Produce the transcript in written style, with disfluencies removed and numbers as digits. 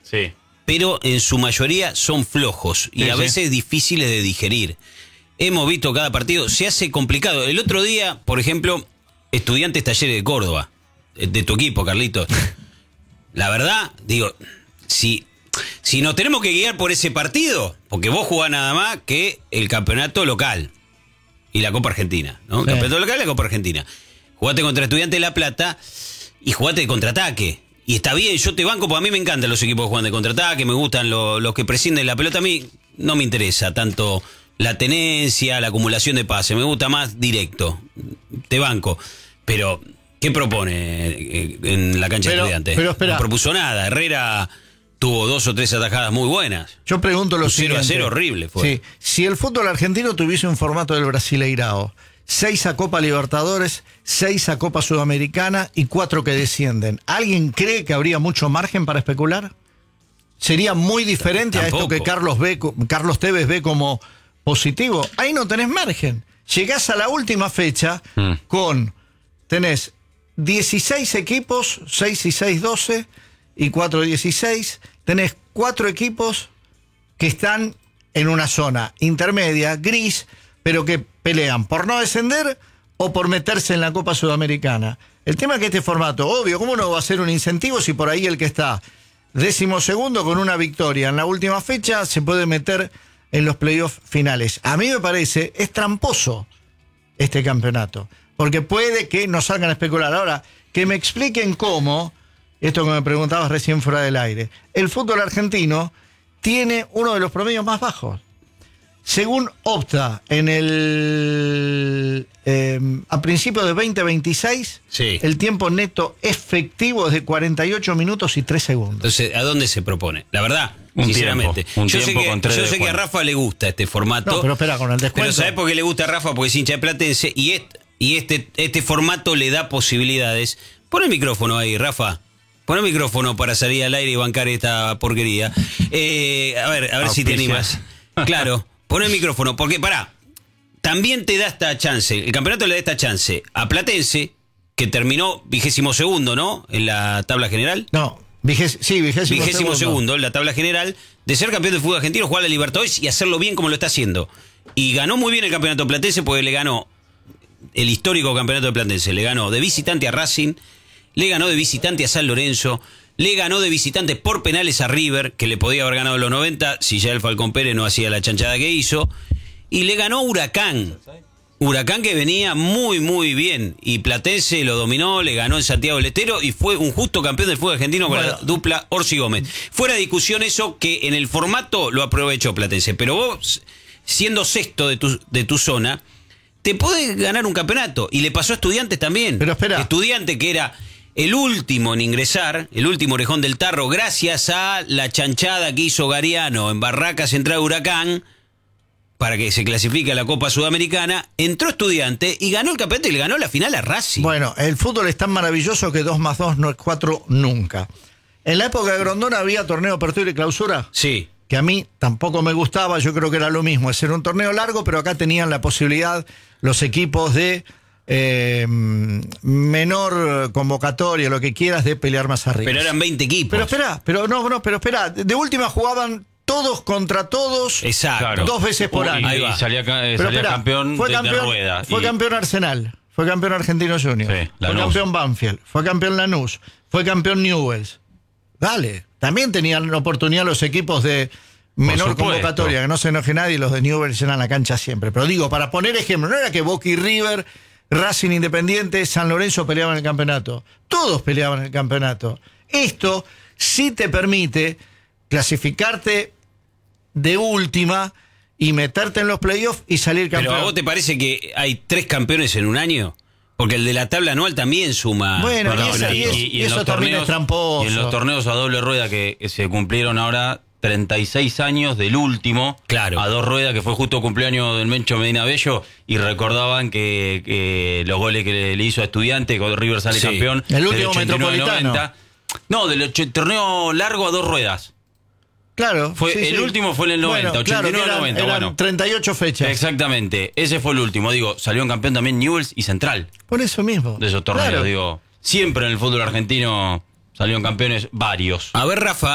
Sí. Pero en su mayoría son flojos y Sí, a sí. veces difíciles de digerir. Hemos visto cada partido, se hace complicado. El otro día, por ejemplo, Estudiantes Talleres de Córdoba, de tu equipo, Carlitos. La verdad, digo, si nos tenemos que guiar por ese partido, porque vos jugás nada más que el campeonato local y la Copa Argentina, ¿no? El campeonato local y la Copa Argentina. Jugaste contra Estudiantes de La Plata y jugaste de contraataque. Y está bien, yo te banco, porque a mí me encantan los equipos que juegan de contraataque, me gustan los que prescinden la pelota. A mí no me interesa tanto la tenencia, la acumulación de pases, me gusta más directo. Te banco. Pero, ¿qué propone en la cancha de Estudiantes? Pero espera. No propuso nada. Herrera tuvo 2 o 3 atajadas muy buenas. Yo pregunto lo Un 0-0 siguiente. horrible fue. Sí. Si el fútbol argentino tuviese un formato del Brasileirao, 6 a Copa Libertadores, 6 a Copa Sudamericana y 4 que descienden, ¿alguien cree que habría mucho margen para especular? ¿Sería muy diferente a esto Tampoco. que Carlos Tevez ve como positivo? Ahí no tenés margen. Llegás a la última fecha tenés 16 equipos, 6 y 6, 12 y 4, 16. Tenés 4 equipos que están en una zona intermedia, gris, pero que pelean por no descender o por meterse en la Copa Sudamericana. El tema es que este formato, obvio, ¿cómo no va a ser un incentivo si por ahí el que está 12º con una victoria en la última fecha se puede meter en los playoffs finales? A mí me parece, es tramposo este campeonato, porque puede que nos salgan a especular. Ahora, que me expliquen cómo, esto que me preguntabas recién fuera del aire, el fútbol argentino tiene uno de los promedios más bajos. Según Opta, a principios de 2026, Sí. el tiempo neto efectivo es de 48 minutos y 3 segundos. Entonces, ¿a dónde se propone? La verdad, Un sinceramente. tiempo, un yo tiempo sé con 3 yo de sé que a Juan. Rafa le gusta este formato. No, pero espera, con el descuento. Pero ¿sabés por qué le gusta a Rafa? Porque es hincha de Platense y este formato le da posibilidades. Pon el micrófono ahí, Rafa. Pon el micrófono para salir al aire y bancar esta porquería. A ver si te animas. Claro, pon el micrófono, porque también te da esta chance, el campeonato le da esta chance a Platense, que terminó 22º, ¿no? En la tabla general. No, vigésimo segundo en la tabla general, de ser campeón del fútbol argentino, jugar a la Libertadores y hacerlo bien como lo está haciendo. Y ganó muy bien el campeonato platense porque le ganó el histórico campeonato de Platense. Le ganó de visitante a Racing, le ganó de visitante a San Lorenzo, le ganó de visitante por penales a River, que le podía haber ganado en los 90 si ya el Falcón Pérez no hacía la chanchada que hizo. Y le ganó Huracán. Huracán que venía muy, muy bien. Y Platense lo dominó, le ganó en Santiago del Estero y fue un justo campeón del fútbol argentino con la dupla Orsi Gómez. Fuera de discusión eso, que en el formato lo aprovechó Platense. Pero vos, siendo sexto de tu zona, te podés ganar un campeonato. Y le pasó a Estudiantes también. Pero espera. Estudiante que era el último en ingresar, el último orejón del tarro, gracias a la chanchada que hizo Gariano en Barraca Central de Huracán, para que se clasifique a la Copa Sudamericana, entró Estudiante y ganó el campeonato y le ganó la final a Racing. Bueno, el fútbol es tan maravilloso que 2 más 2 no es 4 nunca. En la época de Grondona había torneo apertura y clausura, Sí. que a mí tampoco me gustaba. Yo creo que era lo mismo, es ser un torneo largo, pero acá tenían la posibilidad los equipos de menor convocatoria, lo que quieras, de pelear más arriba. Pero eran 20 equipos. Pero espera, de última jugaban todos contra todos. Exacto. Claro. 2 veces por año. Ahí va. Y salía Pero salía espera, campeón fue de rueda. Fue campeón Arsenal, fue campeón Argentino Junior, Sí, fue Lanús. campeón Banfield, fue campeón Lanús, fue campeón Newell's. Dale, también tenían la oportunidad los equipos de menor supuesto. convocatoria, que no se enoje nadie, los de Newell's llenan la cancha siempre. Pero digo, para poner ejemplo, no era que Boca y River, Racing, Independiente, San Lorenzo peleaban el campeonato. Todos peleaban el campeonato. Esto sí te permite clasificarte de última y meterte en los playoffs y salir campeón. Pero ¿a vos te parece que hay 3 campeones en un año? Porque el de la tabla anual también suma. Bueno, campeonatos. y eso también es tramposo. Y en los torneos a doble rueda que se cumplieron ahora 36 años del último, Claro. a 2 ruedas, que fue justo cumpleaños del Mencho Medina Bello, y recordaban que los goles que le hizo a Estudiante, cuando River sale Sí. campeón, El último del 89 al Metropolitano. 90. No, del torneo largo a 2 ruedas. Claro. El último fue en el 90, Bueno, 89 claro, al 90, eran bueno. 38 fechas. Exactamente, ese fue el último. Digo, salió en campeón también Newell's y Central Por eso mismo. de esos torneos. Claro. Digo, siempre en el fútbol argentino salieron campeones varios. A ver, Rafa,